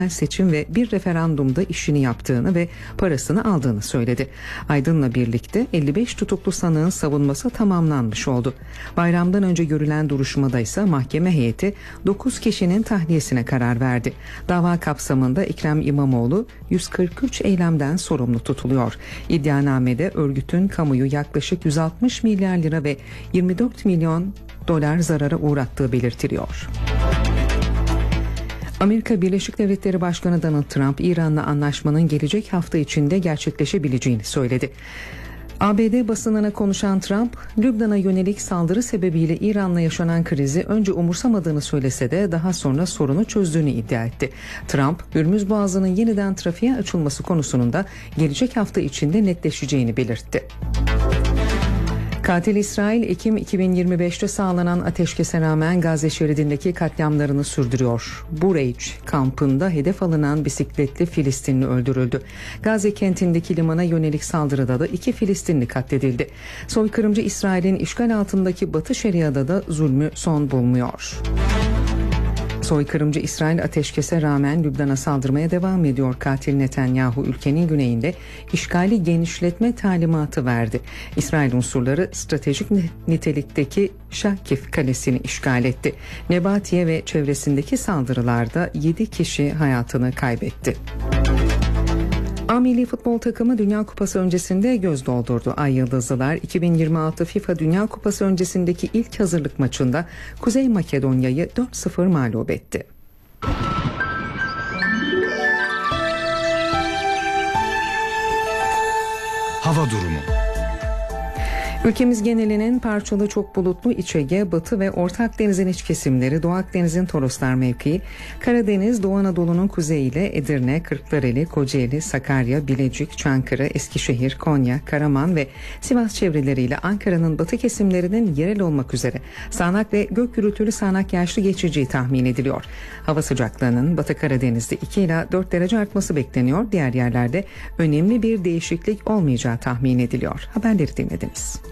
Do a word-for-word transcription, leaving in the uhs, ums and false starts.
seçim ve bir referandumda işini yaptığını ve parasını aldığını söyledi. Aydın'la birlikte elli beş tutuklu sanığın savunması tamamlanmış oldu. Bayramdan önce görülen duruşmada ise mahkeme heyeti dokuz kişinin tahliyesine karar verdi. Dava kapsamında Ekrem İmamoğlu yüz kırk üç eylemden sorumlu tutuluyor. İddianamede örgütün kamuyu yaklaşık yüz altmış milyar lira ve yirmi dört milyon dolar zarara uğrattığı belirtiliyor. Amerika Birleşik Devletleri Başkanı Donald Trump, İran'la anlaşmanın gelecek hafta içinde gerçekleşebileceğini söyledi. A B D basınına konuşan Trump, Lübnan'a yönelik saldırı sebebiyle İran'la yaşanan krizi önce umursamadığını söylese de daha sonra sorunu çözdüğünü iddia etti. Trump, Hürmüz Boğazı'nın yeniden trafiğe açılması konusunda da gelecek hafta içinde netleşeceğini belirtti. Katil İsrail, Ekim iki bin yirmi beşte sağlanan ateşkese rağmen Gazze şeridindeki katliamlarını sürdürüyor. Bureij kampında hedef alınan bisikletli Filistinli öldürüldü. Gazze kentindeki limana yönelik saldırıda da iki Filistinli katledildi. Soykırımcı İsrail'in işgal altındaki Batı Şeria'da da zulmü son bulmuyor. Soykırımcı İsrail ateşkese rağmen Lübnan'a saldırmaya devam ediyor. Katil Netanyahu ülkenin güneyinde işgali genişletme talimatı verdi. İsrail unsurları stratejik nitelikteki Şakif kalesini işgal etti. Nebatiye ve çevresindeki saldırılarda yedi kişi hayatını kaybetti. A milli futbol takımı Dünya Kupası öncesinde göz doldurdu. Ay Yıldızlılar iki bin yirmi altı FIFA Dünya Kupası öncesindeki ilk hazırlık maçında Kuzey Makedonya'yı dört sıfır mağlup etti. Hava durumu. Ülkemiz genelinin parçalı çok bulutlu İç Ege, Batı ve Orta Akdeniz'in iç kesimleri, Doğu Akdeniz'in Toroslar mevkii, Karadeniz, Doğu Anadolu'nun kuzeyi ile Edirne, Kırklareli, Kocaeli, Sakarya, Bilecik, Çankırı, Eskişehir, Konya, Karaman ve Sivas çevreleriyle Ankara'nın batı kesimlerinin yerel olmak üzere sağanak ve gök gürültülü sağanak yağışlı geçeceği tahmin ediliyor. Hava sıcaklığının Batı Karadeniz'de iki ila dört derece artması bekleniyor. Diğer yerlerde önemli bir değişiklik olmayacağı tahmin ediliyor. Haberleri dinlediniz.